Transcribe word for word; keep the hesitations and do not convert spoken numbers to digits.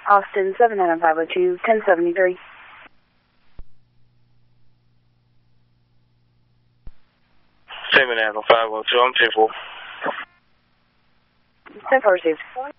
Austin, seven nine five oh two, ten seventy-three. seven nine five oh two, I'm ten four. ten four received.